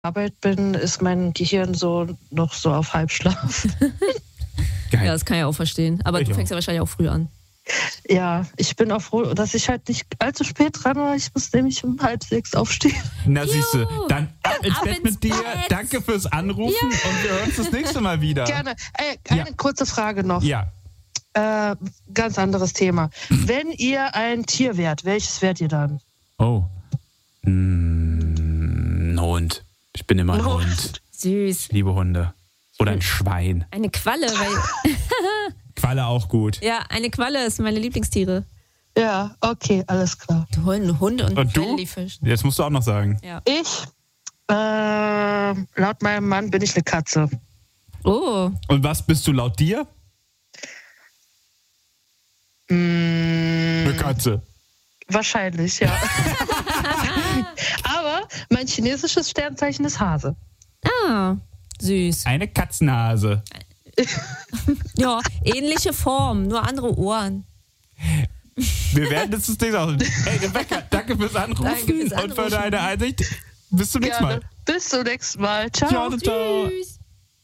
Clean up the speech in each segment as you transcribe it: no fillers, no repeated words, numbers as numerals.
Arbeit bin, ist mein Gehirn noch so auf Halbschlaf. Geil. Ja, das kann ich auch verstehen. Aber du fängst ja wahrscheinlich auch früh an. Ja, ich bin auch froh, dass ich halt nicht allzu spät dran war. Ich muss nämlich um 5:30 aufstehen. Na siehst du, dann ab ins ab Bett ins mit dir. Bett. Danke fürs Anrufen und wir hören uns das nächste Mal wieder. Gerne. Eine kurze Frage noch. Ja. Ganz anderes Thema. Wenn ihr ein Tier wärt, welches wärt ihr dann? Oh. Ein Hund. Ich bin immer ein Hund. Süß. Liebe Hunde. Oder ein Schwein. Eine Qualle, weil... Qualle auch gut. Ja, eine Qualle ist meine Lieblingstiere. Ja, okay, alles klar. Ein Hund und ein du? Jellyfish. Jetzt musst du auch noch sagen. Ja. Ich, laut meinem Mann bin ich eine Katze. Oh. Und was bist du laut dir? Eine Katze. Wahrscheinlich, ja. Aber mein chinesisches Sternzeichen ist Hase. Ah, süß. Eine Katzenhase. Ja, ähnliche Form, nur andere Ohren. Wir werden das Ding auch. Hey Rebecca, danke fürs Anrufen, Danke fürs und für Anrufen. deine Einsicht. Bis zum nächsten Mal. Bis zum nächsten Mal. Ciao. Ciao, ciao. Tschüss.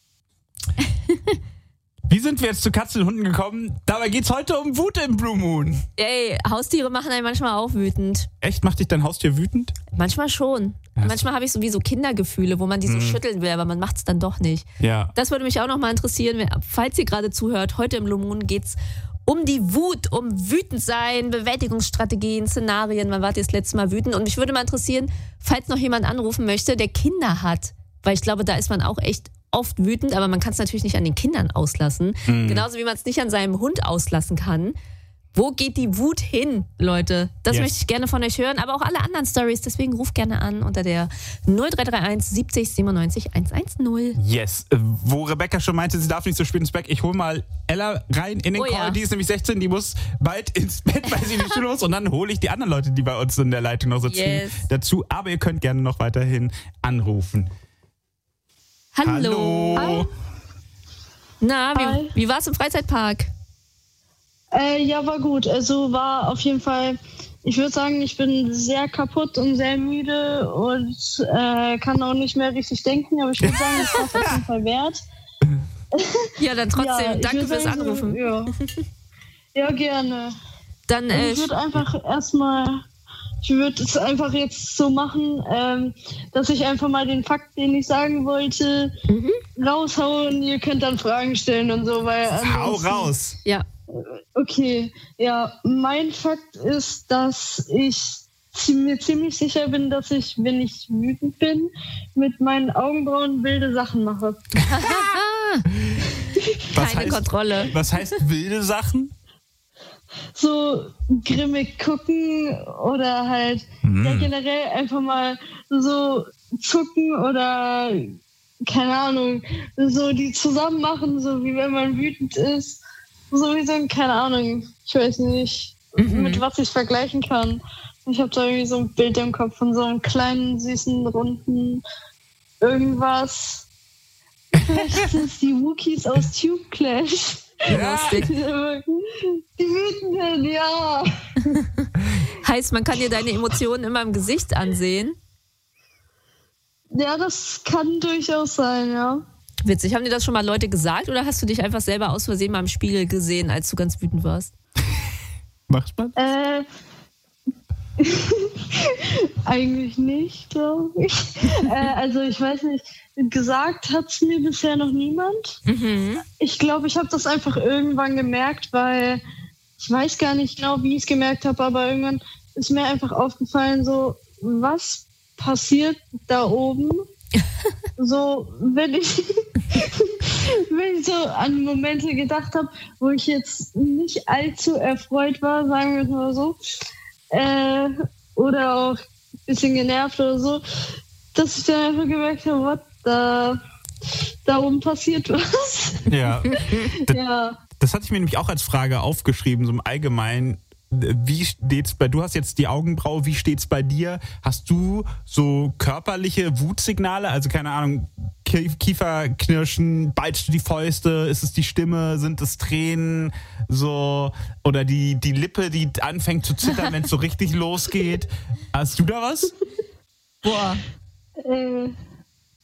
Wie sind wir jetzt zu Katzen und Hunden gekommen? Dabei geht's heute um Wut im Blue Moon. Ey, Haustiere machen einen manchmal auch wütend. Echt? Macht dich dein Haustier wütend? Manchmal schon. Manchmal habe ich so Kindergefühle, wo man die so schütteln will, aber man macht es dann doch nicht. Ja. Das würde mich auch noch mal interessieren, falls ihr gerade zuhört. Heute im Blue Moon geht's um die Wut, um wütend sein, Bewältigungsstrategien, Szenarien. Wann wart ihr das letzte Mal wütend? Und mich würde mal interessieren, falls noch jemand anrufen möchte, der Kinder hat. Weil ich glaube, da ist man auch echt oft wütend, aber man kann es natürlich nicht an den Kindern auslassen. Genauso wie man es nicht an seinem Hund auslassen kann. Wo geht die Wut hin, Leute? Das möchte ich gerne von euch hören, aber auch alle anderen Stories. Deswegen ruft gerne an unter der 0331 70 97 110. Yes. Wo Rebecca schon meinte, sie darf nicht so spät ins Bett. Ich hole mal Ella rein in den Call. Ja. Die ist nämlich 16, die muss bald ins Bett, weil sie in die Schule muss. Und dann hole ich die anderen Leute, die bei uns in der Leitung noch sitzen, dazu. Aber ihr könnt gerne noch weiterhin anrufen. Hallo. Na, wie war's im Freizeitpark? Ja, war gut. Also war auf jeden Fall, ich würde sagen, ich bin sehr kaputt und sehr müde und kann auch nicht mehr richtig denken, aber ich würde sagen, es war auf jeden Fall wert. Ja, dann trotzdem, Ja, danke fürs sagen, Anrufen. Ja, gerne. Dann, Ich würde einfach ich würde es einfach jetzt so machen, dass ich einfach mal den Fakt, den ich sagen wollte, raushauen. Ihr könnt dann Fragen stellen und so, weil Hau raus! Ja. Okay, ja, mein Fakt ist, dass ich mir ziemlich sicher bin, dass ich, wenn ich wütend bin, mit meinen Augenbrauen wilde Sachen mache. Keine Kontrolle. Was heißt wilde Sachen? So grimmig gucken oder halt ja, generell einfach mal so zucken oder keine Ahnung, so die zusammen machen, so wie wenn man wütend ist. Sowieso, keine Ahnung, ich weiß nicht, mit was ich vergleichen kann. Ich habe da irgendwie so ein Bild im Kopf von so einem kleinen, süßen, runden irgendwas. Vielleicht sind es die Wookiees aus Tube Clash. Ja. Die Wütenden, ja. Heißt, man kann dir deine Emotionen immer im Gesicht ansehen? Ja, das kann durchaus sein, ja. Witzig. Haben dir das schon mal Leute gesagt oder hast du dich einfach selber aus Versehen mal im Spiegel gesehen, als du ganz wütend warst? Macht man? Eigentlich nicht, glaube ich. Also ich weiß nicht, gesagt hat es mir bisher noch niemand. Ich glaube, ich habe das einfach irgendwann gemerkt, weil ich weiß gar nicht genau, wie ich es gemerkt habe, aber irgendwann ist mir einfach aufgefallen, so, was passiert da oben? So, wenn ich so an Momente gedacht habe, wo ich jetzt nicht allzu erfreut war, sagen wir es mal so, oder auch ein bisschen genervt oder so, dass ich dann einfach gemerkt habe, da oben passiert was. Ja. Ja. Das hatte ich mir nämlich auch als Frage aufgeschrieben, so im Allgemeinen. Wie steht's du hast jetzt die Augenbraue, wie steht's bei dir? Hast du so körperliche Wutsignale, also keine Ahnung, Kieferknirschen, ballst du die Fäuste, ist es die Stimme, sind es Tränen, so, oder die Lippe, die anfängt zu zittern, wenn es so richtig losgeht? Hast du da was? Boah.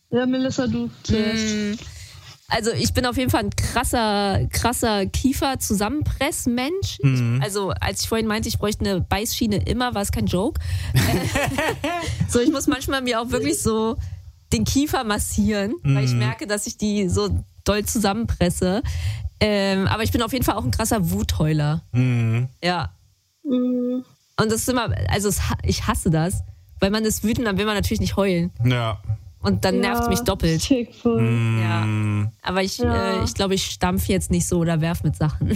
Ja, Melissa, du zuerst. Also ich bin auf jeden Fall ein krasser Kiefer-Zusammenpress-Mensch. Also als ich vorhin meinte, ich bräuchte eine Beißschiene immer, war es kein Joke. So, ich muss manchmal mir auch wirklich so den Kiefer massieren, weil ich merke, dass ich die so doll zusammenpresse. Aber ich bin auf jeden Fall auch ein krasser Wutheuler. Ja. Und das ist immer, also ich hasse das, weil man ist wütend, dann will man natürlich nicht heulen. Ja. Und dann nervt es mich doppelt. Ja. Aber ich glaube, ich stampfe jetzt nicht so oder werf mit Sachen.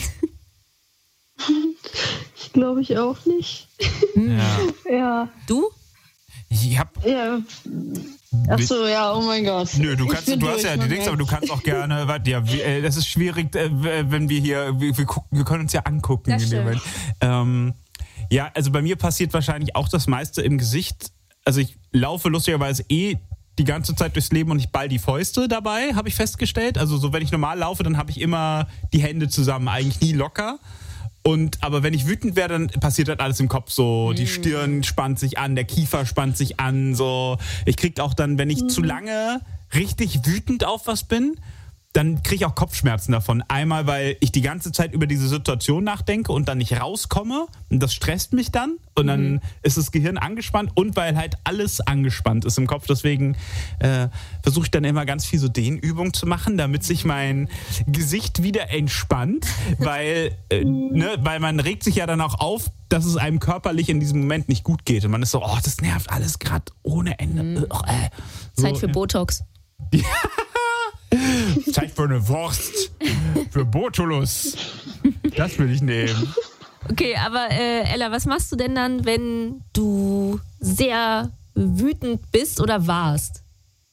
Ich glaube ich auch nicht. Ja. Du? Ja. Achso, ja, oh mein Gott. Nö, du hast ja die Dings, aber du kannst auch gerne, das ist schwierig, wenn wir hier, wir können uns ja angucken Das in dem Moment. Ja, also bei mir passiert wahrscheinlich auch das meiste im Gesicht. Also ich laufe lustigerweise die ganze Zeit durchs Leben und ich ball die Fäuste dabei, habe ich festgestellt. Also so, wenn ich normal laufe, dann habe ich immer die Hände zusammen, eigentlich nie locker. Aber wenn ich wütend wäre, dann passiert das alles im Kopf so. Die Stirn spannt sich an, der Kiefer spannt sich an, so. Ich krieg auch dann, wenn ich zu lange richtig wütend auf was bin, dann kriege ich auch Kopfschmerzen davon. Einmal, weil ich die ganze Zeit über diese Situation nachdenke und dann nicht rauskomme. Und das stresst mich dann. Und dann ist das Gehirn angespannt. Und weil halt alles angespannt ist im Kopf. Deswegen versuche ich dann immer ganz viel so Dehnübungen zu machen, damit sich mein Gesicht wieder entspannt. Weil man regt sich ja dann auch auf, dass es einem körperlich in diesem Moment nicht gut geht. Und man ist so, oh, das nervt alles gerade ohne Ende. Zeit für Botox. Zeit für eine Wurst. Für Botulus. Das will ich nehmen. Okay, aber Ella, was machst du denn dann, wenn du sehr wütend bist oder warst?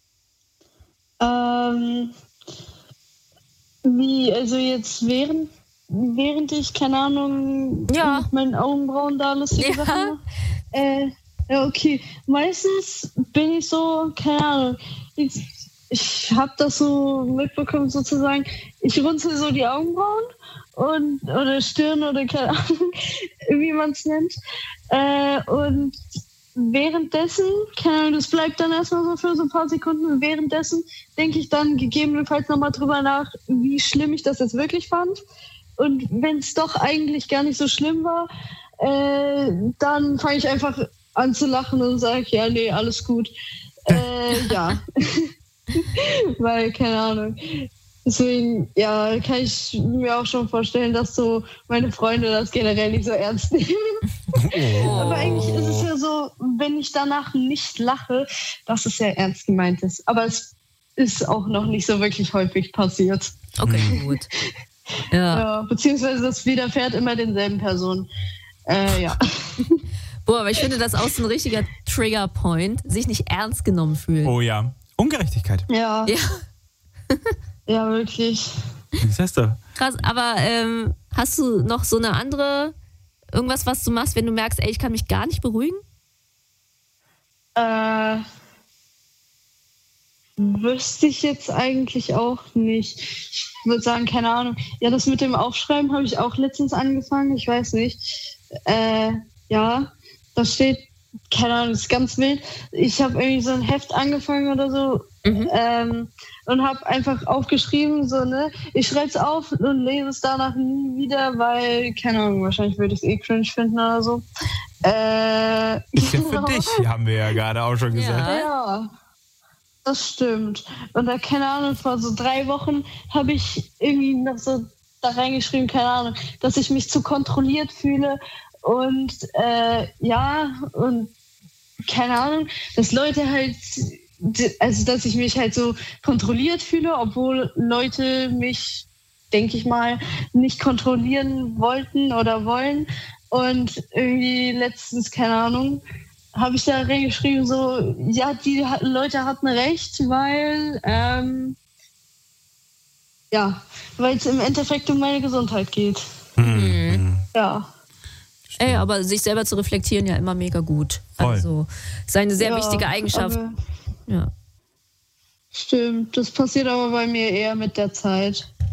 Also jetzt während ich, keine Ahnung, mit meinen Augenbrauen da lustige Sachen mache? Ja, okay. Meistens bin ich so, keine Ahnung, ich habe das so mitbekommen sozusagen, ich runzel so die Augenbrauen oder Stirn oder keine Ahnung, wie man es nennt. Und währenddessen, keine Ahnung, das bleibt dann erstmal so für so ein paar Sekunden und währenddessen denke ich dann gegebenenfalls nochmal drüber nach, wie schlimm ich das jetzt wirklich fand. Und wenn es doch eigentlich gar nicht so schlimm war, dann fange ich einfach an zu lachen und sage, ja, nee, alles gut. Ja. Weil, keine Ahnung. Deswegen, ja, kann ich mir auch schon vorstellen, dass so meine Freunde das generell nicht so ernst nehmen. Aber eigentlich ist es ja so, wenn ich danach nicht lache, dass es ja ernst gemeint ist. Aber es ist auch noch nicht so wirklich häufig passiert. Okay, gut. Ja. Beziehungsweise das widerfährt immer denselben Personen. Ja. Boah, aber ich finde das auch so ein richtiger Triggerpoint, sich nicht ernst genommen fühlen. Oh ja. Ungerechtigkeit. Ja. Ja, wirklich. Was heißt das? Krass, aber hast du noch so eine andere, irgendwas, was du machst, wenn du merkst, ey, ich kann mich gar nicht beruhigen? Wüsste ich jetzt eigentlich auch nicht. Ich würde sagen, keine Ahnung. Ja, das mit dem Aufschreiben habe ich auch letztens angefangen. Ich weiß nicht. Ja, da steht, keine Ahnung, das ist ganz wild. Ich habe irgendwie so ein Heft angefangen oder so und habe einfach aufgeschrieben, so, ne, ich schreibe es auf und lese es danach nie wieder, weil, keine Ahnung, wahrscheinlich würde ich es cringe finden oder so. Ist ja für dich, haben wir ja gerade auch schon gesagt. Ja, das stimmt. Und da, keine Ahnung, vor so 3 Wochen habe ich irgendwie noch so da reingeschrieben, keine Ahnung, dass ich mich zu kontrolliert fühle und und keine Ahnung, dass Leute halt, also dass ich mich halt so kontrolliert fühle, obwohl Leute mich, denke ich mal, nicht kontrollieren wollten oder wollen. Und irgendwie letztens, keine Ahnung, habe ich da reingeschrieben, so, ja, die Leute hatten recht, weil weil es im Endeffekt um meine Gesundheit geht. Ja. Ey, aber sich selber zu reflektieren, ja immer mega gut. Voll. Also, ist eine sehr wichtige Eigenschaft. Ja. Stimmt, das passiert aber bei mir eher mit der Zeit.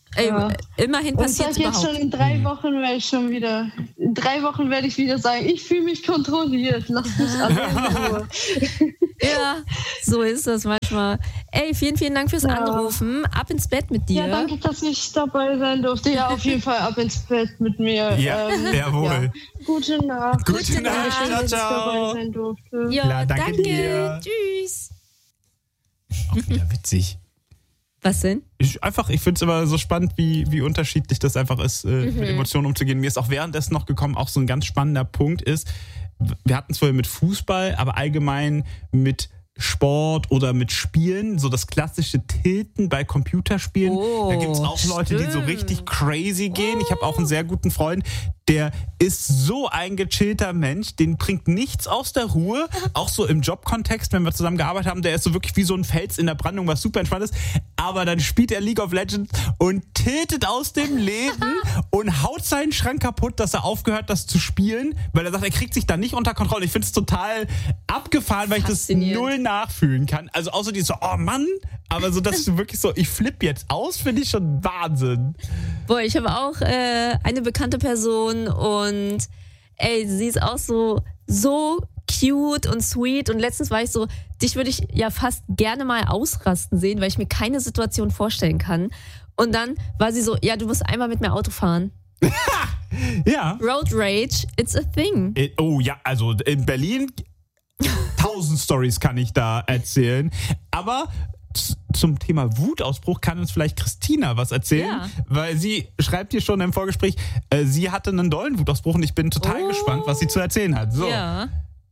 Immerhin passiert es jetzt überhaupt. schon in 3 Wochen werde ich schon wieder. In 3 Wochen werde ich wieder sagen, ich fühle mich kontrolliert. Lass mich alle in Ruhe. Ja, so ist das manchmal. Ey, vielen, vielen Dank fürs Anrufen. Ab ins Bett mit dir. Ja, danke, dass ich dabei sein durfte. Ja, auf jeden Fall ab ins Bett mit mir. Ja, jawohl. Ja. Gute Nacht. Gute Nacht. Schön, Ciao, dass ich dabei ciao. sein durfte. Ja, danke dir. Tschüss. Auch wieder witzig. Was denn? Ich finde es immer so spannend, wie unterschiedlich das einfach ist, mit Emotionen umzugehen. Mir ist auch währenddessen noch gekommen, auch so ein ganz spannender Punkt ist, wir hatten es vorher mit Fußball, aber allgemein mit Sport oder mit Spielen, so das klassische Tilten bei Computerspielen. Da gibt es auch Leute, die so richtig crazy gehen. Ich habe auch einen sehr guten Freund, der ist so ein gechillter Mensch, den bringt nichts aus der Ruhe, auch so im Jobkontext, wenn wir zusammen gearbeitet haben, der ist so wirklich wie so ein Fels in der Brandung, was super entspannt ist, aber dann spielt er League of Legends und tiltet aus dem Leben und haut seinen Schrank kaputt, dass er aufgehört, das zu spielen, weil er sagt, er kriegt sich da nicht unter Kontrolle. Ich finde es total abgefahren, weil ich das null nachfühlen kann. Also außer die so, oh Mann, aber so, dass du wirklich so, ich flippe jetzt aus, finde ich schon Wahnsinn. Boah, ich habe auch eine bekannte Person und sie ist auch so cute und sweet und letztens war ich so, dich würde ich ja fast gerne mal ausrasten sehen, weil ich mir keine Situation vorstellen kann. Und dann war sie so, ja, du musst einmal mit mir Auto fahren. Ja. Road Rage, it's a thing. Oh ja, also in Berlin 1000 Stories kann ich da erzählen. Aber zum Thema Wutausbruch kann uns vielleicht Christina was erzählen, weil sie schreibt hier schon im Vorgespräch, sie hatte einen dollen Wutausbruch und ich bin total gespannt, was sie zu erzählen hat. So. Ja.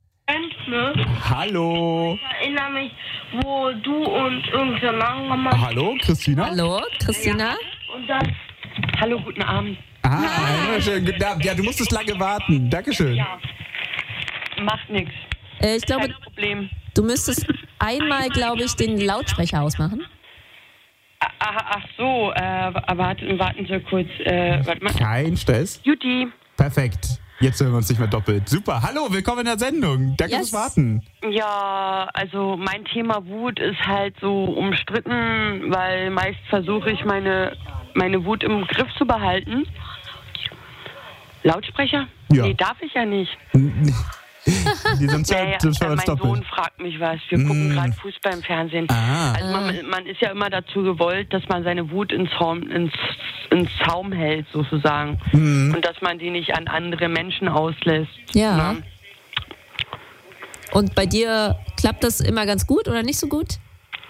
Hallo. Ich erinnere mich, wo du und irgendein Mann... Hallo, Christina? Hallo, Christina? Und dann... Hallo, guten Abend. Schön, guten Abend. Ja, du musstest lange warten. Dankeschön. Ja. Macht nichts. Ich glaube, Kein Problem. du müsstest einmal, glaube ich, den Lautsprecher ausmachen. Ach so, warten Sie kurz. Warte mal. Kein Stress. Juti. Perfekt. Jetzt hören wir uns nicht mehr doppelt. Super. Hallo, willkommen in der Sendung. Danke fürs Warten. Ja, also mein Thema Wut ist halt so umstritten, weil meist versuche ich meine Wut im Griff zu behalten. Lautsprecher? Ja. Nee, darf ich ja nicht. Die sind Mein doppelt. Sohn fragt mich was. Wir gucken gerade Fußball im Fernsehen. Also man ist ja immer dazu gewollt, dass man seine Wut ins Zaum hält, sozusagen. Und dass man die nicht an andere Menschen auslässt. Ja. Ne? Und bei dir klappt das immer ganz gut oder nicht so gut?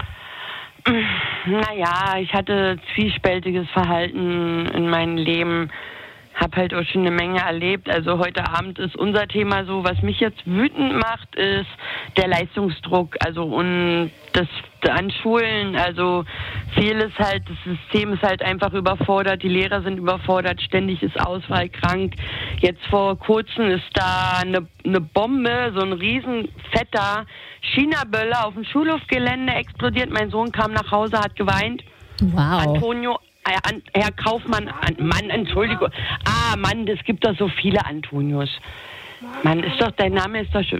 Naja, ich hatte zwiespältiges Verhalten in meinem Leben. Hab halt auch schon eine Menge erlebt. Also heute Abend ist unser Thema so, was mich jetzt wütend macht, ist der Leistungsdruck. Also und das an Schulen, also vieles halt, das System ist halt einfach überfordert, die Lehrer sind überfordert, ständig ist Auswahl krank. Jetzt vor kurzem ist da eine Bombe, so ein riesen fetter China-Böller auf dem Schulhofgelände explodiert. Mein Sohn kam nach Hause, hat geweint. Wow. Antonio, Herr Kaufmann, Mann, Entschuldigung. Mann, es gibt doch so viele Antonios. Mann, dein Name ist doch schön.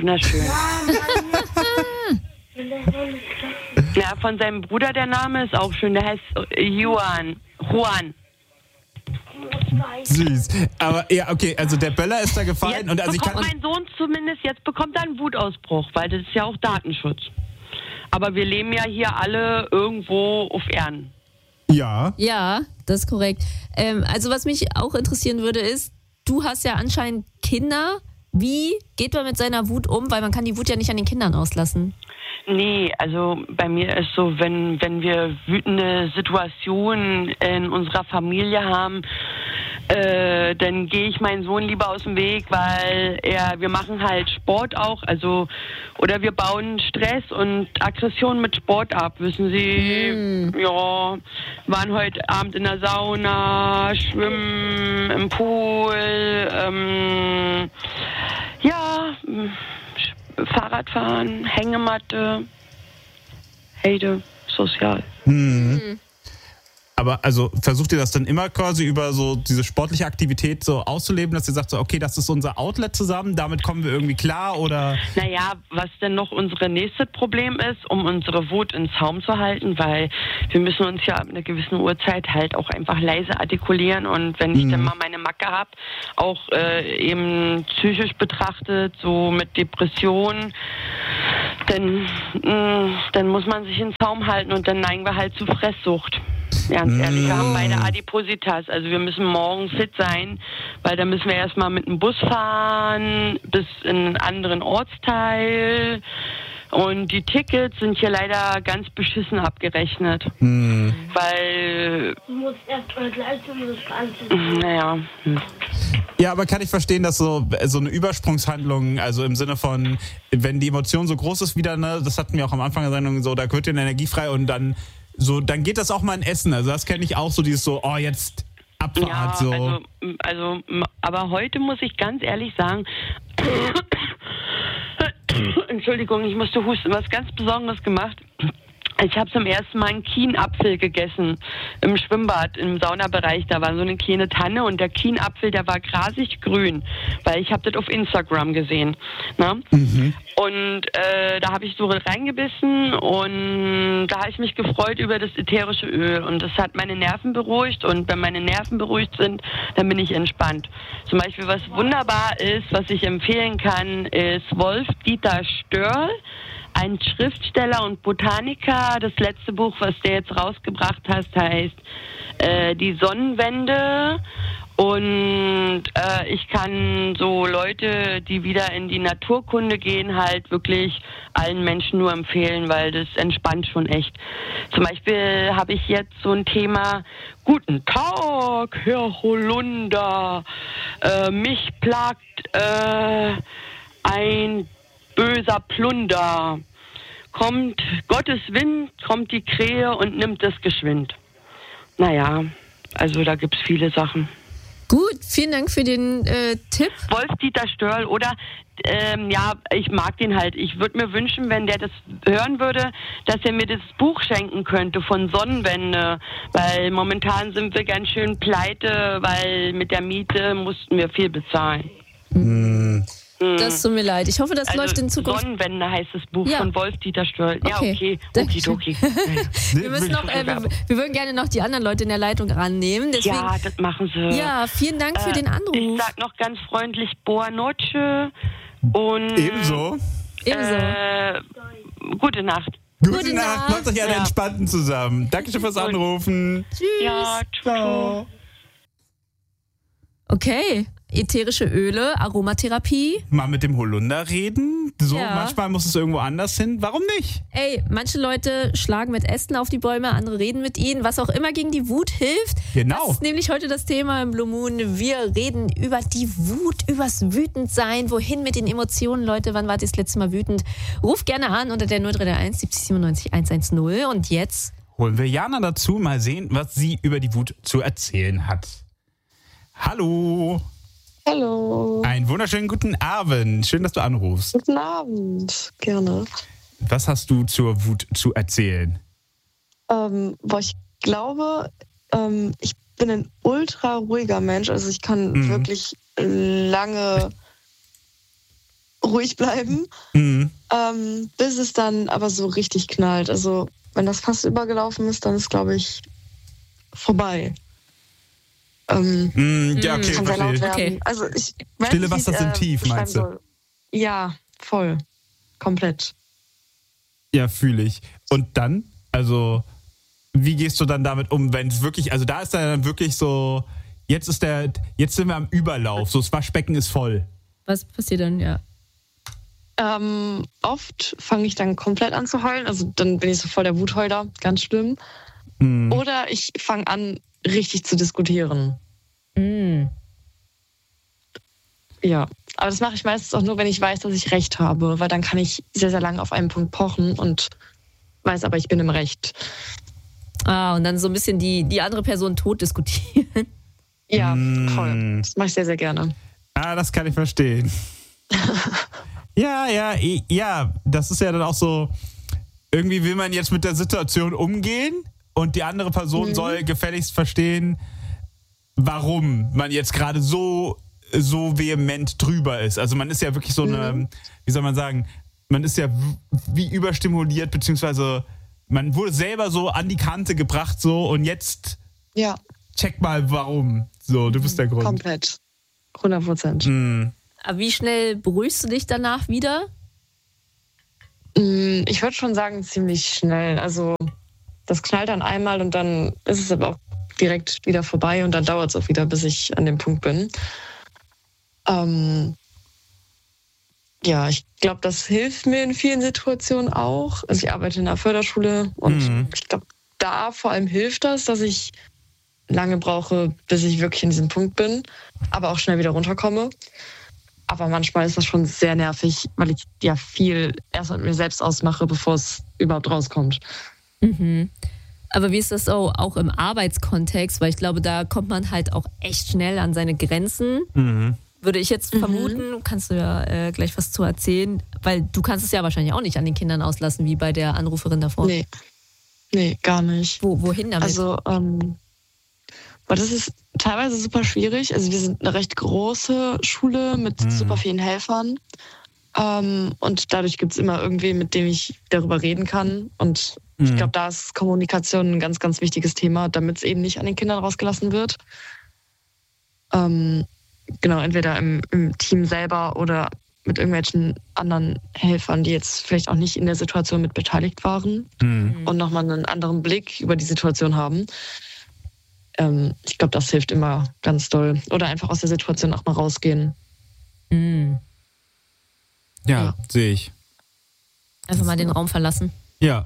Ja, von seinem Bruder der Name ist auch schön. Der heißt Juan. Süß. Aber ja, okay, also der Böller ist da gefallen. Jetzt Und also ich kann mein Sohn zumindest, jetzt bekommt er einen Wutausbruch, weil das ist ja auch Datenschutz. Aber wir leben ja hier alle irgendwo auf Erden. Ja. Ja, das ist korrekt. Also was mich auch interessieren würde ist, du hast ja anscheinend Kinder. Wie geht man mit seiner Wut um? Weil man kann die Wut ja nicht an den Kindern auslassen. Nee, also bei mir ist so, wenn wir wütende Situationen in unserer Familie haben, dann gehe ich meinen Sohn lieber aus dem Weg, weil wir machen halt Sport auch, also oder wir bauen Stress und Aggression mit Sport ab, wissen Sie. Ja, waren heute Abend in der Sauna, schwimmen im Pool, Fahrradfahren, Hängematte, Heide, sozial. Aber Aber also versucht ihr das dann immer quasi über so diese sportliche Aktivität so auszuleben, dass ihr sagt so, okay, das ist unser Outlet zusammen, damit kommen wir irgendwie klar oder? Naja, was denn noch unser nächstes Problem ist, um unsere Wut in Zaum zu halten, weil wir müssen uns ja ab einer gewissen Uhrzeit halt auch einfach leise artikulieren und wenn ich dann mal meine Macke habe, auch eben psychisch betrachtet, so mit Depressionen, dann muss man sich in Zaum halten und dann neigen wir halt zu Fresssucht. Ganz ehrlich, wir haben beide Adipositas, also wir müssen morgen fit sein, weil da müssen wir erstmal mit dem Bus fahren bis in einen anderen Ortsteil und die Tickets sind hier leider ganz beschissen abgerechnet, weil... Du musst erst heute leisten, das Ganze. Naja. Ja, aber kann ich verstehen, dass so eine Übersprungshandlung, also im Sinne von, wenn die Emotion so groß ist wieder, ne, das hatten wir auch am Anfang der Sendung so, da wird dir eine Energie frei und dann geht das auch mal in Essen. Also das kenne ich auch so, dieses so, oh, jetzt Abfahrt. Ja, so. also, aber heute muss ich ganz ehrlich sagen, Entschuldigung, ich musste husten, was ganz Besonderes gemacht. Ich habe zum ersten Mal einen Kienapfel gegessen im Schwimmbad, im Saunabereich. Da war so eine kleine Tanne und der Kienapfel, der war grasig grün, weil ich habe das auf Instagram gesehen. Ne? Und da habe ich so reingebissen und da habe ich mich gefreut über das ätherische Öl. Und das hat meine Nerven beruhigt und wenn meine Nerven beruhigt sind, dann bin ich entspannt. Zum Beispiel, was wunderbar ist, was ich empfehlen kann, ist Wolf-Dieter Störl. Ein Schriftsteller und Botaniker. Das letzte Buch, was der jetzt rausgebracht hat, heißt Die Sonnenwende. Und ich kann so Leute, die wieder in die Naturkunde gehen, halt wirklich allen Menschen nur empfehlen, weil das entspannt schon echt. Zum Beispiel habe ich jetzt so ein Thema, guten Tag, Herr Holunder, mich plagt ein böser Plunder. Kommt Gottes Wind, kommt die Krähe und nimmt es geschwind. Naja, also da gibt's viele Sachen. Gut, vielen Dank für den Tipp. Wolf-Dieter Störl oder, ja, ich mag den halt. Ich würde mir wünschen, wenn der das hören würde, dass er mir das Buch schenken könnte von Sonnenwende, weil momentan sind wir ganz schön pleite, weil mit der Miete mussten wir viel bezahlen. Das tut mir leid. Ich hoffe, das läuft in Zukunft. Sonnenwende heißt das Buch von Wolf-Dieter Störl. Ja, okay. Okidoki. Wir müssen noch, wir würden gerne noch die anderen Leute in der Leitung rannehmen. Deswegen, ja, das machen sie. Ja, vielen Dank für den Anruf. Ich sag noch ganz freundlich Boa Noche und Ebenso. Gute Nacht. Gute Nacht. Macht euch alle entspannten zusammen. Dankeschön fürs Anrufen. Tschüss. Ja, ciao. Okay. Ätherische Öle, Aromatherapie. Mal mit dem Holunder reden. So, Ja. manchmal muss es irgendwo anders hin. Warum nicht? Ey, manche Leute schlagen mit Ästen auf die Bäume, andere reden mit ihnen, was auch immer gegen die Wut hilft. Genau. Das ist nämlich heute das Thema im Blue Moon. Wir reden über die Wut, übers Wütendsein. Wohin mit den Emotionen, Leute? Wann wart ihr das letzte Mal wütend? Ruf gerne an unter der 0331 70 97 110. Und jetzt Holen wir Jana dazu, mal sehen, was sie über die Wut zu erzählen hat. Hallo. Hallo. Einen wunderschönen guten Abend. Schön, dass du anrufst. Guten Abend. Gerne. Was hast du zur Wut zu erzählen? Ich glaube, ich bin ein ultra ruhiger Mensch. Also ich kann wirklich lange ruhig bleiben, bis es dann aber so richtig knallt. Also wenn das fast übergelaufen ist, dann ist, glaube ich, vorbei. Ja, okay, kann sehr laut verstehe. werden. Okay. Also ich weiß Stille nicht, Wasser sind tief, beschreiben meinst du? soll. Ja, voll. Komplett. Ja, fühle ich. Und dann, also, wie gehst du dann damit um, wenn es wirklich, also da ist dann wirklich so, jetzt sind wir am Überlauf, so das Waschbecken ist voll. was passiert dann? Ja. Oft fange ich dann komplett an zu heulen. Also dann bin ich so voll der Wutheuler, ganz schlimm. Oder ich fange an, richtig zu diskutieren. Ja, aber das mache ich meistens auch nur, wenn ich weiß, dass ich Recht habe, weil dann kann ich sehr, sehr lange auf einen Punkt pochen und weiß aber, ich bin im Recht. Und dann so ein bisschen die andere Person tot diskutieren. Ja, voll. Das mache ich sehr, sehr gerne. Das kann ich verstehen. Ja, das ist ja dann auch so, irgendwie will man jetzt mit der Situation umgehen und die andere Person soll gefälligst verstehen, warum man jetzt gerade so vehement drüber ist. Also man ist ja wirklich so eine, wie soll man sagen, man ist ja wie überstimuliert, beziehungsweise man wurde selber so an die Kante gebracht so und jetzt check mal warum. So, du bist der Grund. Komplett. 100%. Aber wie schnell beruhigst du dich danach wieder? Ich würde schon sagen, ziemlich schnell. Also das knallt dann einmal und dann ist es aber auch direkt wieder vorbei und dann dauert es auch wieder, bis ich an dem Punkt bin. Ich glaube, das hilft mir in vielen Situationen auch. Also ich arbeite in einer Förderschule und ich glaube, da vor allem hilft das, dass ich lange brauche, bis ich wirklich in diesem Punkt bin, aber auch schnell wieder runterkomme. Aber manchmal ist das schon sehr nervig, weil ich ja viel erst mit mir selbst ausmache, bevor es überhaupt rauskommt. Aber wie ist das so auch im Arbeitskontext? Weil ich glaube, da kommt man halt auch echt schnell an seine Grenzen. Würde ich jetzt vermuten, kannst du ja gleich was zu erzählen, weil du kannst es ja wahrscheinlich auch nicht an den Kindern auslassen, wie bei der Anruferin davor. Nee, gar nicht. Wohin damit? Also, weil das ist teilweise super schwierig. Also wir sind eine recht große Schule mit super vielen Helfern. Und dadurch gibt es immer irgendwen, mit dem ich darüber reden kann. Und ich glaube, da ist Kommunikation ein ganz, ganz wichtiges Thema, damit es eben nicht an den Kindern rausgelassen wird. Genau, entweder im Team selber oder mit irgendwelchen anderen Helfern, die jetzt vielleicht auch nicht in der Situation mit beteiligt waren und nochmal einen anderen Blick über die Situation haben. Ich glaube, das hilft immer ganz doll. Oder einfach aus der Situation auch mal rausgehen. Ja, sehe ich. Einfach mal den Raum verlassen. Ja,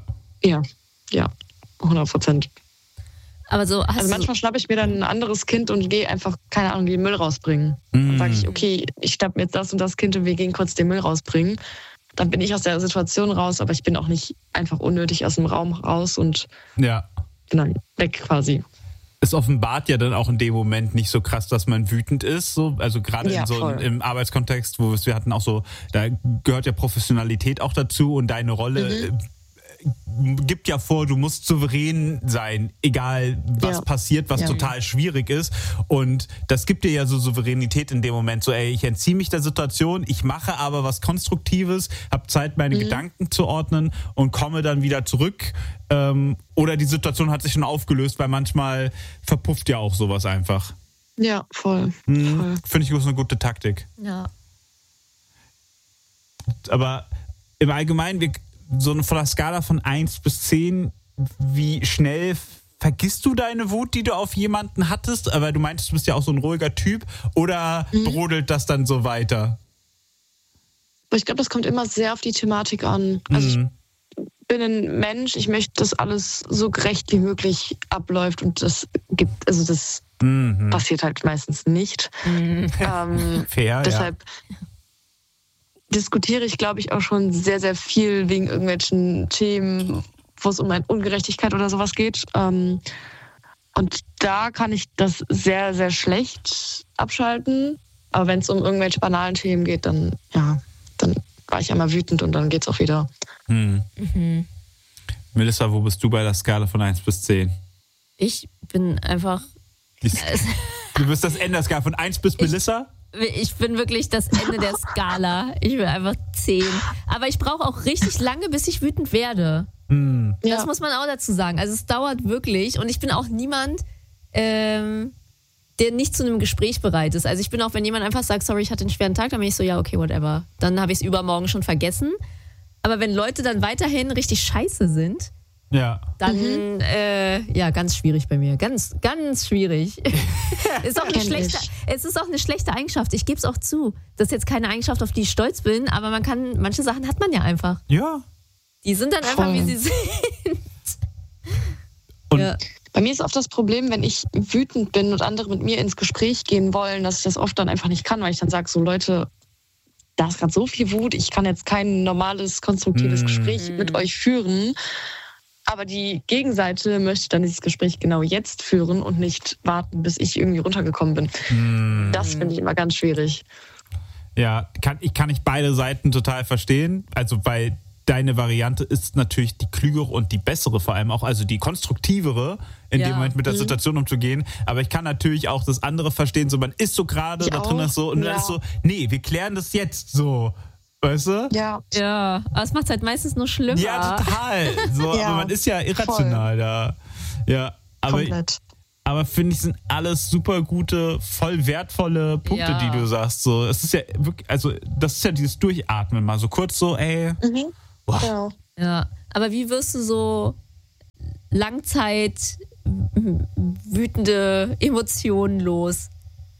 100%. Aber so also manchmal schnappe ich mir dann ein anderes Kind und gehe einfach, keine Ahnung, den Müll rausbringen. Dann sage ich, okay, ich schnappe mir jetzt das und das Kind und wir gehen kurz den Müll rausbringen. Dann bin ich aus der Situation raus, aber ich bin auch nicht einfach unnötig aus dem Raum raus und bin dann weg quasi. Es offenbart ja dann auch in dem Moment nicht so krass, dass man wütend ist. So. Also gerade im Arbeitskontext, wo wir hatten auch so, da gehört ja Professionalität auch dazu und deine Rolle gibt ja vor, du musst souverän sein, egal was passiert, was total schwierig ist. Und das gibt dir ja so Souveränität in dem Moment. So, ich entziehe mich der Situation, ich mache aber was Konstruktives, habe Zeit, meine Gedanken zu ordnen und komme dann wieder zurück. Oder die Situation hat sich schon aufgelöst, weil manchmal verpufft ja auch sowas einfach. Ja, voll. Finde ich, ist eine gute Taktik. Ja. Aber im Allgemeinen, so von der Skala von 1 bis 10, wie schnell vergisst du deine Wut, die du auf jemanden hattest? Aber du meintest, du bist ja auch so ein ruhiger Typ. Oder brodelt das dann so weiter? Ich glaube, das kommt immer sehr auf die Thematik an. Also ich bin ein Mensch, ich möchte, dass alles so gerecht wie möglich abläuft und das passiert halt meistens nicht. Fair, deshalb diskutiere ich, glaube ich, auch schon sehr, sehr viel wegen irgendwelchen Themen, wo es um eine Ungerechtigkeit oder sowas geht. Und da kann ich das sehr, sehr schlecht abschalten. Aber wenn es um irgendwelche banalen Themen geht, dann war ich einmal wütend und dann geht's auch wieder. Melissa, wo bist du bei der Skala von 1 bis 10? Ich bin einfach... Du bist das Ende der Skala von 1 bis Melissa? Ich bin wirklich das Ende der Skala. Ich bin einfach 10. Aber ich brauche auch richtig lange, bis ich wütend werde. Das muss man auch dazu sagen. Also es dauert wirklich. Und ich bin auch niemand, der nicht zu einem Gespräch bereit ist. Also ich bin auch, wenn jemand einfach sagt, sorry, ich hatte einen schweren Tag, dann bin ich so, ja, okay, whatever. Dann habe ich es übermorgen schon vergessen. Aber wenn Leute dann weiterhin richtig scheiße sind, dann, ganz schwierig bei mir. Ganz, ganz schwierig. Es ist auch eine schlechte Eigenschaft. Ich gebe es auch zu. Das ist jetzt keine Eigenschaft, auf die ich stolz bin, aber manche Sachen hat man ja einfach. Ja. Die sind dann einfach, wie sie sind. Und bei mir ist oft das Problem, wenn ich wütend bin und andere mit mir ins Gespräch gehen wollen, dass ich das oft dann einfach nicht kann, weil ich dann sage, so Leute, da ist gerade so viel Wut, ich kann jetzt kein normales, konstruktives Gespräch mit euch führen. Aber die Gegenseite möchte dann dieses Gespräch genau jetzt führen und nicht warten, bis ich irgendwie runtergekommen bin. Das finde ich immer ganz schwierig. Ja, kann ich beide Seiten total verstehen. Also, weil deine Variante ist natürlich die klügere und die bessere vor allem auch, also die konstruktivere, in dem Moment mit der Situation umzugehen. Aber ich kann natürlich auch das andere verstehen, so man ist so gerade da drin ist so und dann ist so, nee, wir klären das jetzt so. Weißt du? Ja, aber es macht es halt meistens nur schlimmer. Ja, total. So, aber man ist ja irrational da. Ja, aber finde ich, sind alles super gute, voll wertvolle Punkte, die du sagst. So, es ist ja wirklich, also das ist ja dieses Durchatmen mal so kurz so, ey. Wow. Ja, aber wie wirst du so Langzeit wütende Emotionen los?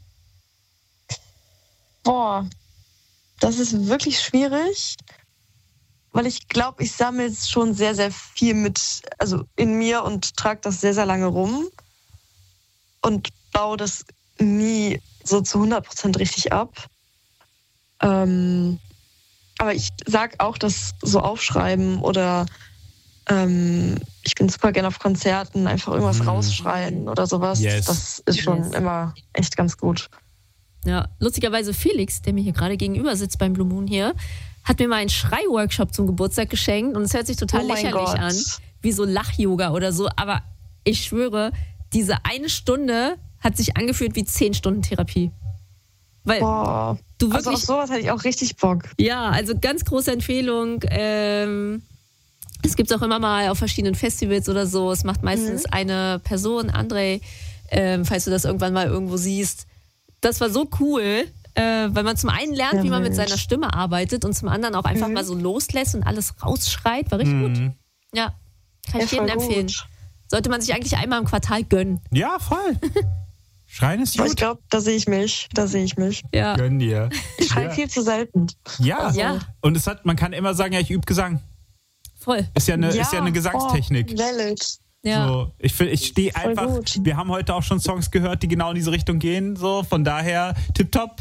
Boah, das ist wirklich schwierig, weil ich glaube, ich sammle es schon sehr, sehr viel also in mir und trage das sehr, sehr lange rum und baue das nie so zu 100% richtig ab. Aber ich sag auch, dass so aufschreiben oder ich bin super gerne auf Konzerten, einfach irgendwas rausschreien oder sowas. Das ist schon immer echt ganz gut. Ja, lustigerweise Felix, der mir hier gerade gegenüber sitzt beim Blue Moon hier, hat mir mal einen Schrei-Workshop zum Geburtstag geschenkt und es hört sich total lächerlich an, wie so Lach-Yoga oder so, aber ich schwöre, diese 1 Stunde hat sich angefühlt wie 10 Stunden Therapie. Weil du wirklich, also auf sowas hätte ich auch richtig Bock. Ja, also ganz große Empfehlung. Es gibt es auch immer mal auf verschiedenen Festivals oder so. Es macht meistens eine Person, André, falls du das irgendwann mal irgendwo siehst. Das war so cool, weil man zum einen lernt, wie man mit seiner Stimme arbeitet und zum anderen auch einfach mal so loslässt und alles rausschreit. War richtig gut. Ja, kann ich jedem empfehlen. Sollte man sich eigentlich einmal im Quartal gönnen. Ja, voll. Schreien ist gut. Ich glaube, da sehe ich mich. Ja. Gönn dir. Ich schreie viel zu selten. Ja. Und man kann immer sagen, ja, ich übe Gesang. Voll. Ist ja eine Gesangstechnik. Ja. So, ich stehe einfach, wir haben heute auch schon Songs gehört, die genau in diese Richtung gehen, so, von daher, tipptopp.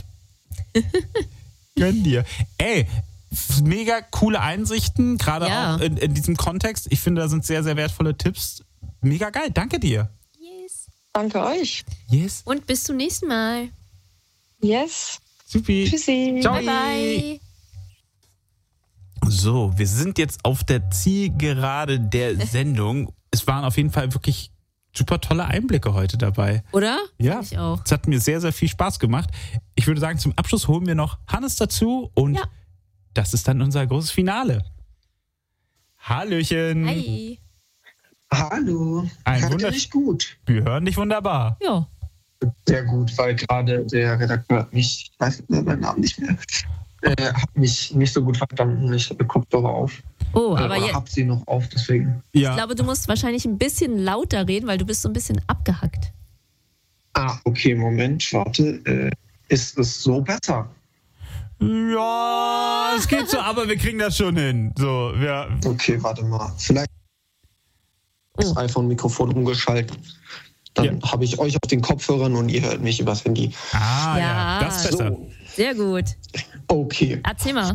Gönn dir. Ey, mega coole Einsichten, gerade auch in diesem Kontext. Ich finde, da sind sehr, sehr wertvolle Tipps. Mega geil, danke dir. Yes. Danke euch. Yes. Und bis zum nächsten Mal. Yes. Supi. Tschüssi. Ciao. Bye, bye. So, wir sind jetzt auf der Zielgerade der Sendung. Es waren auf jeden Fall wirklich super tolle Einblicke heute dabei. Oder? Ja, Fand ich auch. Es hat mir sehr, sehr viel Spaß gemacht. Ich würde sagen, zum Abschluss holen wir noch Hannes dazu und das ist dann unser großes Finale. Hallöchen. Hi. Hallo. Hört ihr mich gut? Wir hören dich wunderbar. Ja. Sehr gut, weil gerade der Redakteur hat mich, ich weiß meinen Namen nicht mehr, hat mich nicht so gut verstanden. Ich habe Kopfhörer auf. Oh, aber jetzt hab sie noch auf, deswegen. Ich glaube, du musst wahrscheinlich ein bisschen lauter reden, weil du bist so ein bisschen abgehackt. Ah, okay, Moment, warte. Ist es so besser? Ja, es geht so, aber wir kriegen das schon hin. So, okay, warte mal. Vielleicht das iPhone-Mikrofon umgeschaltet. Dann habe ich euch auf den Kopfhörern und ihr hört mich übers Handy. Ah, ja, das ist besser. So. Sehr gut. Okay. Erzähl mal.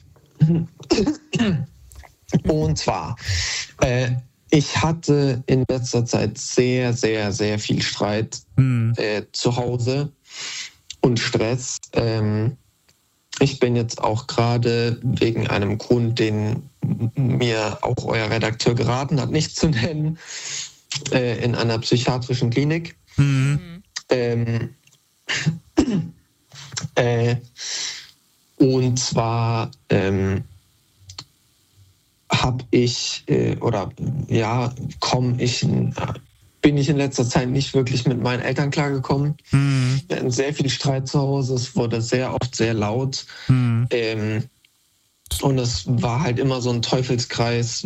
Und zwar, ich hatte in letzter Zeit sehr, sehr, sehr viel Streit zu Hause und Stress. Ich bin jetzt auch gerade wegen einem Grund, den mir auch euer Redakteur geraten hat, nicht zu nennen, in einer psychiatrischen Klinik. Und zwar bin ich in letzter Zeit nicht wirklich mit meinen Eltern klargekommen. Wir hatten sehr viel Streit zu Hause, es wurde sehr oft sehr laut. Und es war halt immer so ein Teufelskreis,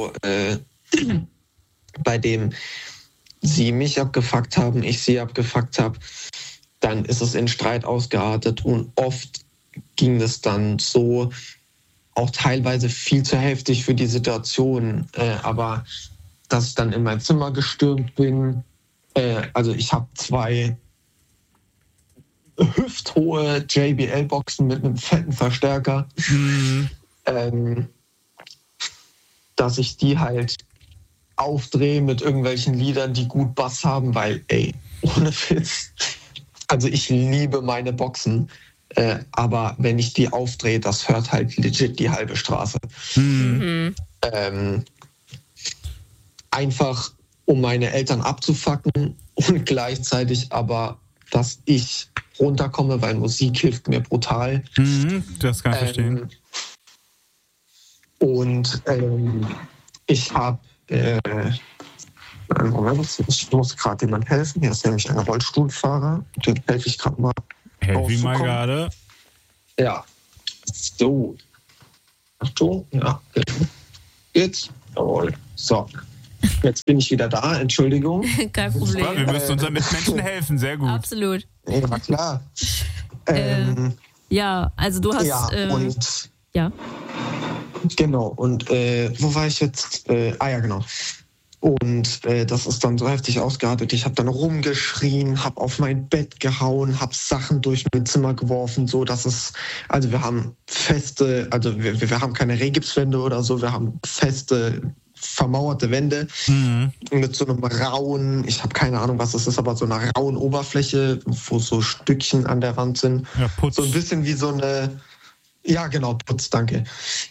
bei dem sie mich abgefuckt haben, ich sie abgefuckt habe. Dann ist es in Streit ausgeartet und oft ging es dann so, auch teilweise viel zu heftig für die Situation, aber dass ich dann in mein Zimmer gestürmt bin. Also ich habe 2 hüfthohe JBL-Boxen mit einem fetten Verstärker, dass ich die halt aufdrehe mit irgendwelchen Liedern, die gut Bass haben, weil, ohne Witz, also ich liebe meine Boxen. Aber wenn ich die aufdrehe, das hört halt legit die halbe Straße. Einfach, um meine Eltern abzufacken und gleichzeitig aber, dass ich runterkomme, weil Musik hilft mir brutal. Das kann ich verstehen. Und ich habe... Moment, ich muss gerade jemand helfen. Hier ist nämlich ein Rollstuhlfahrer. Den helfe ich gerade mal. Helfe mal gerade. Ja. So. Achtung. Ja. Jetzt. Jawohl. So. Jetzt bin ich wieder da. Entschuldigung. Kein Problem. Wir müssen unseren Mitmenschen helfen. Sehr gut. Absolut. Ja, war klar. Ja, also du hast... und... Ja. Genau. Und wo war ich jetzt? Ja, genau. Und das ist dann so heftig ausgeartet. Ich habe dann rumgeschrien, habe auf mein Bett gehauen, habe Sachen durch mein Zimmer geworfen, so dass es, also wir haben feste, also wir haben keine Rehgipswände oder so, wir haben feste, vermauerte Wände mit so einem rauen, ich habe keine Ahnung, was das ist, aber so einer rauen Oberfläche, wo so Stückchen an der Wand sind. Ja, Putz. So ein bisschen wie so eine, ja genau, Putz, danke.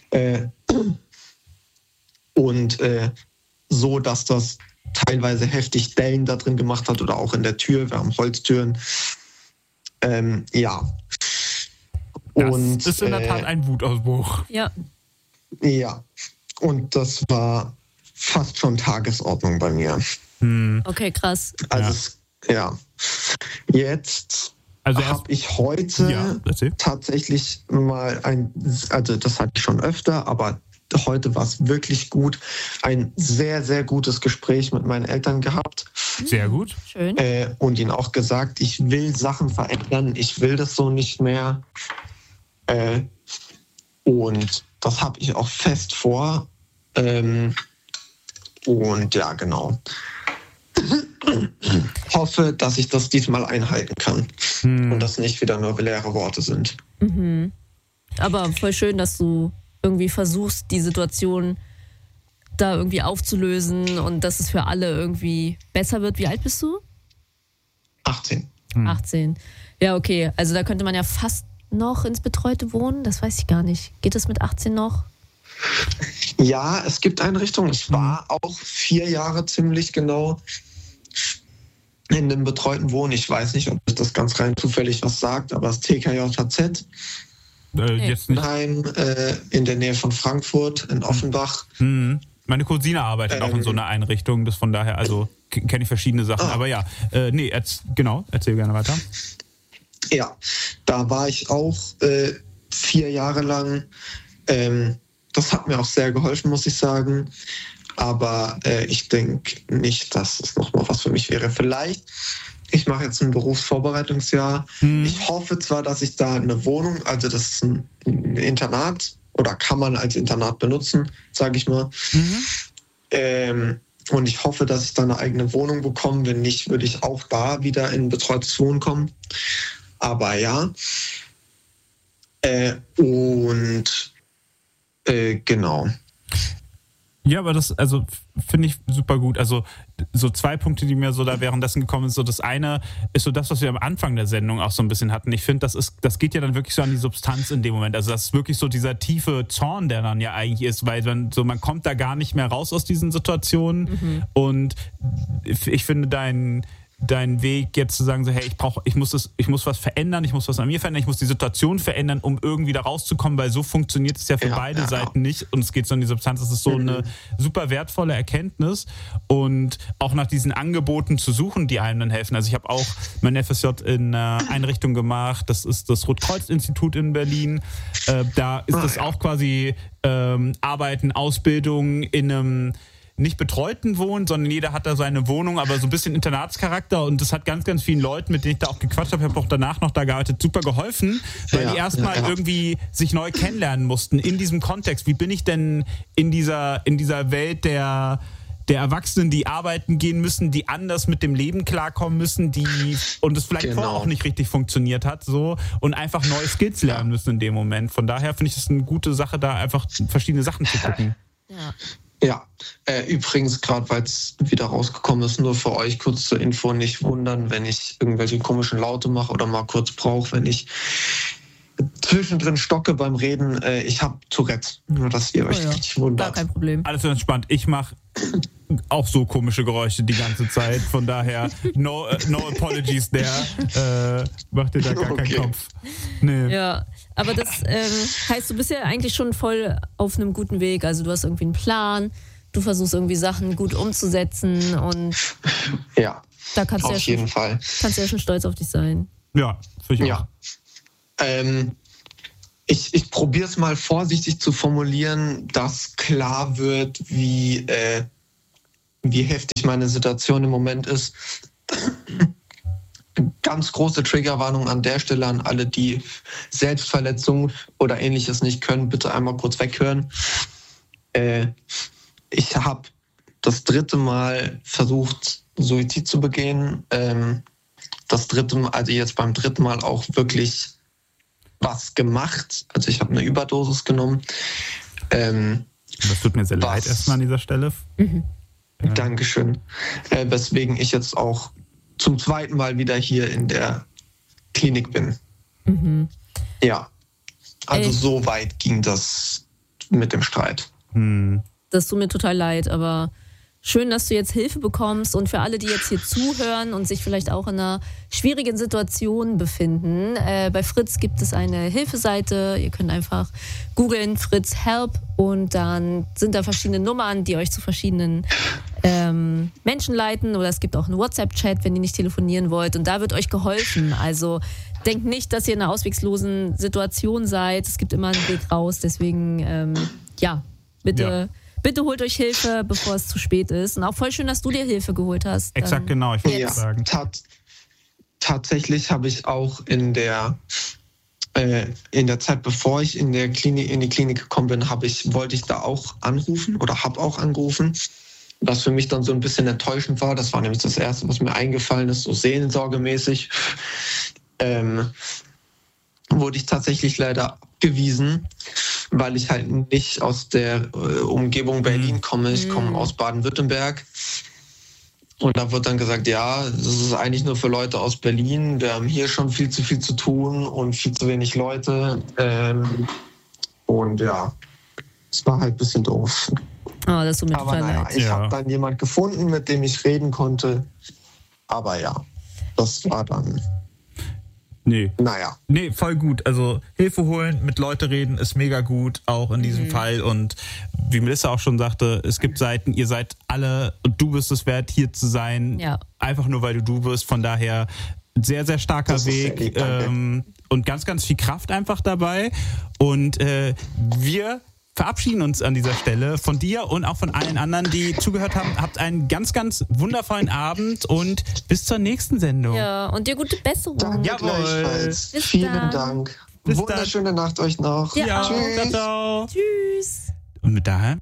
Und so, dass das teilweise heftig Dellen da drin gemacht hat oder auch in der Tür. Wir haben Holztüren. Ja. Das ist in der Tat ein Wutausbruch. Ja. Ja. Und das war fast schon Tagesordnung bei mir. Okay, krass. Also ja. Jetzt habe ich heute tatsächlich mal also das hatte ich schon öfter, aber heute war es wirklich gut. Ein sehr, sehr gutes Gespräch mit meinen Eltern gehabt. Sehr gut. Schön. Und ihnen auch gesagt, ich will Sachen verändern, ich will das so nicht mehr. Und das habe ich auch fest vor. Und ja, genau. Hoffe, dass ich das diesmal einhalten kann. Und das nicht wieder nur leere Worte sind. Aber voll schön, dass du irgendwie versuchst, die Situation da irgendwie aufzulösen und dass es für alle irgendwie besser wird. Wie alt bist du? 18. 18. Ja, okay. Also da könnte man ja fast noch ins Betreute Wohnen. Das weiß ich gar nicht. Geht das mit 18 noch? Ja, es gibt Einrichtungen. Ich war auch 4 Jahre ziemlich genau in einem betreuten Wohnen. Ich weiß nicht, ob das ganz rein zufällig was sagt, aber das TKJZ. Jetzt nicht. In der Nähe von Frankfurt, in Offenbach. Meine Cousine arbeitet auch in so einer Einrichtung, das von daher, also kenne ich verschiedene Sachen. Aber ja, erzähl gerne weiter. Ja, da war ich auch 4 Jahre lang. Das hat mir auch sehr geholfen, muss ich sagen. Aber ich denke nicht, dass es nochmal was für mich wäre. Vielleicht, ich mache jetzt ein Berufsvorbereitungsjahr. Ich hoffe zwar, dass ich da eine Wohnung, also das ist ein Internat oder kann man als Internat benutzen, sage ich mal. Und ich hoffe, dass ich da eine eigene Wohnung bekomme. Wenn nicht, würde ich auch da wieder in betreutes Wohnen kommen. Aber ja. Genau. Ja, aber das, also finde ich super gut. Also so 2 Punkte, die mir so da währenddessen gekommen sind. So das eine ist so das, was wir am Anfang der Sendung auch so ein bisschen hatten. Ich finde, das geht ja dann wirklich so an die Substanz in dem Moment. Also das ist wirklich so dieser tiefe Zorn, der dann ja eigentlich ist, weil man kommt da gar nicht mehr raus aus diesen Situationen. Und ich finde dein Weg jetzt zu sagen, so, hey, ich muss was verändern, ich muss was an mir verändern, ich muss die Situation verändern, um irgendwie da rauszukommen, weil so funktioniert es ja für beide Seiten nicht und es geht so in die Substanz. Das ist so eine super wertvolle Erkenntnis und auch nach diesen Angeboten zu suchen, die einem dann helfen. Also ich habe auch mein FSJ in einer Einrichtung gemacht, das ist das Rotkreuz-Institut in Berlin. Da ist es auch quasi Arbeiten, Ausbildung in einem nicht betreuten Wohnen, sondern jeder hat da seine Wohnung, aber so ein bisschen Internatscharakter und das hat ganz, ganz vielen Leuten, mit denen ich da auch gequatscht habe, ich habe auch danach noch da gearbeitet, super geholfen, weil die erstmal irgendwie sich neu kennenlernen mussten in diesem Kontext. Wie bin ich denn in dieser Welt der Erwachsenen, die arbeiten gehen müssen, die anders mit dem Leben klarkommen müssen, und es vielleicht vorher auch nicht richtig funktioniert hat, so, und einfach neue Skills lernen müssen in dem Moment. Von daher finde ich es eine gute Sache, da einfach verschiedene Sachen zu gucken. Ja, übrigens, gerade weil es wieder rausgekommen ist, nur für euch kurz zur Info, nicht wundern, wenn ich irgendwelche komischen Laute mache oder mal kurz brauche, wenn ich zwischendrin stocke beim Reden. Ich habe Tourette, nur dass ihr euch nicht wundert. Gar kein Problem. Alles entspannt. Ich mache auch so komische Geräusche die ganze Zeit. Von daher, no apologies there. Mach dir da gar keinen Kopf. Nee. Ja, aber das heißt, du bist ja eigentlich schon voll auf einem guten Weg. Also du hast irgendwie einen Plan, du versuchst irgendwie Sachen gut umzusetzen und ja, da kannst auf jeden Fall. Kannst du ja schon stolz auf dich sein. Ja, finde ich auch. Ja. Ich probiere es mal vorsichtig zu formulieren, dass klar wird, wie heftig meine Situation im Moment ist. Ganz große Triggerwarnung an der Stelle an alle, die Selbstverletzung oder Ähnliches nicht können. Bitte einmal kurz weghören. Ich habe das 3. Mal versucht, Suizid zu begehen. Das 3. Mal, also jetzt beim 3. Mal auch wirklich was gemacht. Also ich habe eine Überdosis genommen. Das tut mir sehr leid erstmal an dieser Stelle. Dankeschön. Weswegen ich jetzt auch zum 2. Mal wieder hier in der Klinik bin. Ja, also so weit ging das mit dem Streit. Das tut mir total leid, aber schön, dass du jetzt Hilfe bekommst und für alle, die jetzt hier zuhören und sich vielleicht auch in einer schwierigen Situation befinden, bei Fritz gibt es eine Hilfeseite, ihr könnt einfach googeln Fritz Help und dann sind da verschiedene Nummern, die euch zu verschiedenen Menschen leiten oder es gibt auch einen WhatsApp-Chat, wenn ihr nicht telefonieren wollt und da wird euch geholfen, also denkt nicht, dass ihr in einer auswegslosen Situation seid, es gibt immer einen Weg raus, deswegen Bitte holt euch Hilfe, bevor es zu spät ist. Und auch voll schön, dass du dir Hilfe geholt hast. Exakt, genau, ich wollte sagen. Tatsächlich habe ich auch in der Zeit, bevor ich in die Klinik gekommen bin, wollte ich da auch anrufen oder habe auch angerufen. Was für mich dann so ein bisschen enttäuschend war, das war nämlich das Erste, was mir eingefallen ist, so seelsorgemäßig, wurde ich tatsächlich leider abgewiesen, weil ich halt nicht aus der Umgebung Berlin komme. Ich komme aus Baden-Württemberg. Und da wird dann gesagt, ja, das ist eigentlich nur für Leute aus Berlin. Wir haben hier schon viel zu tun und viel zu wenig Leute. Und ja, es war halt ein bisschen doof. Das tut mir aber naja, ich habe dann jemand gefunden, mit dem ich reden konnte. Aber ja, das war dann... Nee, voll gut. Also Hilfe holen, mit Leuten reden ist mega gut, auch in diesem Fall. Und wie Melissa auch schon sagte, es gibt Seiten, ihr seid alle und du bist es wert, hier zu sein. Ja. Einfach nur, weil du bist. Von daher sehr, sehr starker Weg und ganz, ganz viel Kraft einfach dabei. Und wir verabschieden uns an dieser Stelle von dir und auch von allen anderen, die zugehört haben. Habt einen ganz, ganz wundervollen Abend und bis zur nächsten Sendung. Ja, und dir gute Besserung. Danke gleichfalls. Vielen Dank. Wunderschöne Nacht euch noch. Ja, tschüss. Ciao. Tschüss. Und mit daher?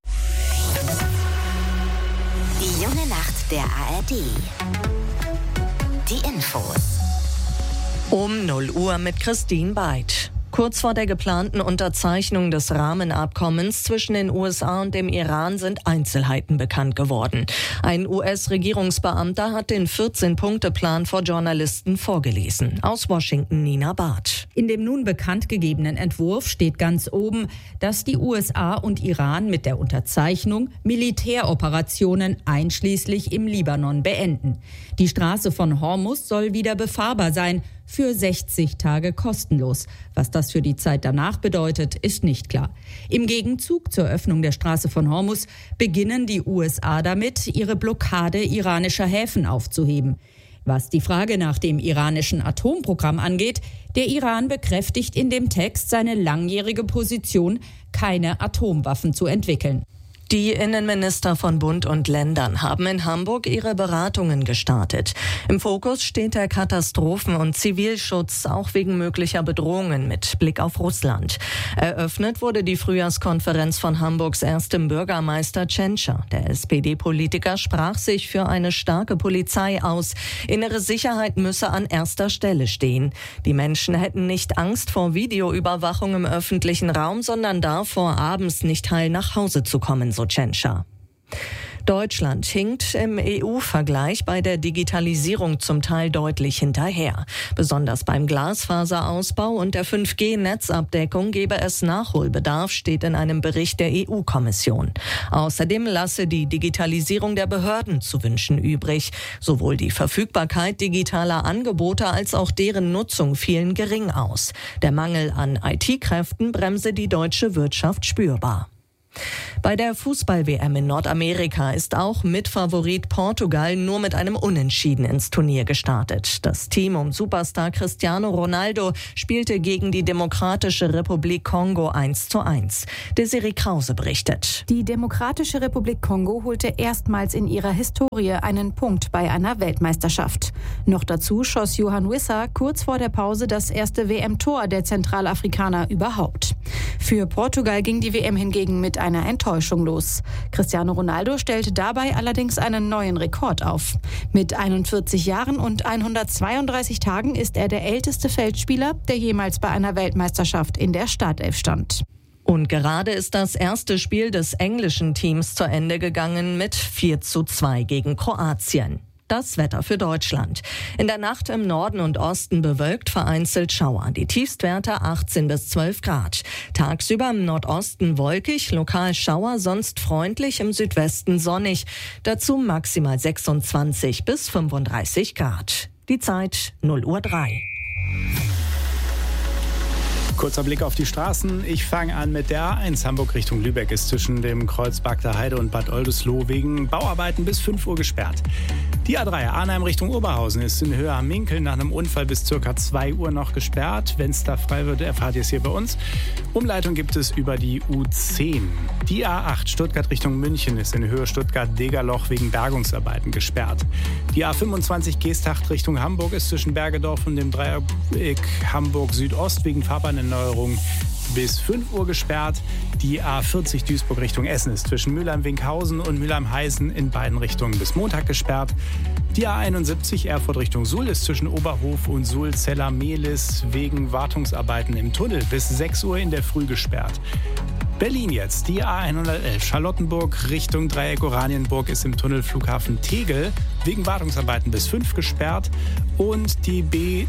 Die junge Nacht der ARD. Die Infos. Um 0 Uhr mit Christine Beid. Kurz vor der geplanten Unterzeichnung des Rahmenabkommens zwischen den USA und dem Iran sind Einzelheiten bekannt geworden. Ein US-Regierungsbeamter hat den 14-Punkte-Plan vor Journalisten vorgelesen. Aus Washington Nina Barth. In dem nun bekannt gegebenen Entwurf steht ganz oben, dass die USA und Iran mit der Unterzeichnung Militäroperationen einschließlich im Libanon beenden. Die Straße von Hormuz soll wieder befahrbar sein, für 60 Tage kostenlos. Was das für die Zeit danach bedeutet, ist nicht klar. Im Gegenzug zur Öffnung der Straße von Hormuz beginnen die USA damit, ihre Blockade iranischer Häfen aufzuheben. Was die Frage nach dem iranischen Atomprogramm angeht, der Iran bekräftigt in dem Text seine langjährige Position, keine Atomwaffen zu entwickeln. Die Innenminister von Bund und Ländern haben in Hamburg ihre Beratungen gestartet. Im Fokus steht der Katastrophen- und Zivilschutz, auch wegen möglicher Bedrohungen mit Blick auf Russland. Eröffnet wurde die Frühjahrskonferenz von Hamburgs erstem Bürgermeister Tschentscher. Der SPD-Politiker sprach sich für eine starke Polizei aus. Innere Sicherheit müsse an erster Stelle stehen. Die Menschen hätten nicht Angst vor Videoüberwachung im öffentlichen Raum, sondern davor, abends nicht heil nach Hause zu kommen, so Tschentscher. Deutschland hinkt im EU-Vergleich bei der Digitalisierung zum Teil deutlich hinterher. Besonders beim Glasfaserausbau und der 5G-Netzabdeckung gebe es Nachholbedarf, steht in einem Bericht der EU-Kommission. Außerdem lasse die Digitalisierung der Behörden zu wünschen übrig. Sowohl die Verfügbarkeit digitaler Angebote als auch deren Nutzung fielen gering aus. Der Mangel an IT-Kräften bremse die deutsche Wirtschaft spürbar. Bei der Fußball-WM in Nordamerika ist auch Mitfavorit Portugal nur mit einem Unentschieden ins Turnier gestartet. Das Team um Superstar Cristiano Ronaldo spielte gegen die Demokratische Republik Kongo 1:1. Desiree Krause berichtet. Die Demokratische Republik Kongo holte erstmals in ihrer Historie einen Punkt bei einer Weltmeisterschaft. Noch dazu schoss Johan Wissa kurz vor der Pause das erste WM-Tor der Zentralafrikaner überhaupt. Für Portugal ging die WM hingegen mit einer Enttäuschung los. Cristiano Ronaldo stellte dabei allerdings einen neuen Rekord auf. Mit 41 Jahren und 132 Tagen ist er der älteste Feldspieler, der jemals bei einer Weltmeisterschaft in der Startelf stand. Und gerade ist das erste Spiel des englischen Teams zu Ende gegangen mit 4:2 gegen Kroatien. Das Wetter für Deutschland. In der Nacht im Norden und Osten bewölkt, vereinzelt Schauer. Die Tiefstwerte 18 bis 12 Grad. Tagsüber im Nordosten wolkig, lokal Schauer, sonst freundlich, im Südwesten sonnig. Dazu maximal 26 bis 35 Grad. Die Zeit 0:03 Uhr. Kurzer Blick auf die Straßen. Ich fange an mit der A1 Hamburg Richtung Lübeck. Ist zwischen dem Kreuz Bagder Heide und Bad Oldesloe wegen Bauarbeiten bis 5 Uhr gesperrt. Die A3 Arnhem Richtung Oberhausen ist in Höhe am Minkel nach einem Unfall bis ca. 2 Uhr noch gesperrt. Wenn es da frei wird, erfahrt ihr es hier bei uns. Umleitung gibt es über die U10. Die A8 Stuttgart Richtung München ist in Höhe Stuttgart-Degerloch wegen Bergungsarbeiten gesperrt. Die A25 Geesthacht Richtung Hamburg ist zwischen Bergedorf und dem Dreieck Hamburg Südost wegen Fahrbahnerneuerung bis 5 Uhr gesperrt. Die A40 Duisburg Richtung Essen ist zwischen Mülheim-Winkhausen und Mülheim-Heißen in beiden Richtungen bis Montag gesperrt. Die A71 Erfurt Richtung Suhl ist zwischen Oberhof und Suhl-Zeller-Mehlis wegen Wartungsarbeiten im Tunnel bis 6 Uhr in der Früh gesperrt. Berlin jetzt. Die A111 Charlottenburg Richtung Dreieck Oranienburg ist im Tunnel Flughafen Tegel wegen Wartungsarbeiten bis 5 gesperrt. Und die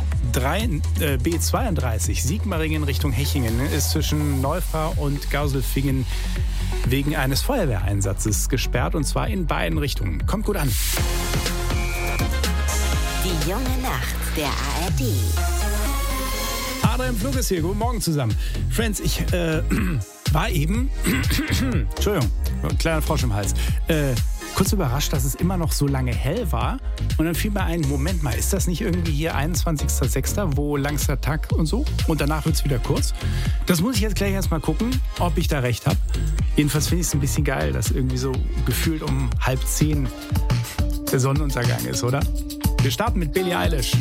B32 Sigmaringen Richtung Hechingen ist zwischen Neufahr und Gauselfingen wegen eines Feuerwehreinsatzes gesperrt, und zwar in beiden Richtungen. Kommt gut an. Die junge Nacht der ARD. Adrian Flug ist hier. Guten Morgen zusammen. Friends, ich war eben, Entschuldigung, kleiner Frosch im Hals, kurz überrascht, dass es immer noch so lange hell war. Und dann fiel mir ein, Moment mal, ist das nicht irgendwie hier 21.06., wo langster Tag und so? Und danach wird es wieder kurz. Das muss ich jetzt gleich erstmal gucken, ob ich da recht habe. Jedenfalls finde ich es ein bisschen geil, dass irgendwie so gefühlt um 9:30 der Sonnenuntergang ist, oder? Wir starten mit Billie Eilish.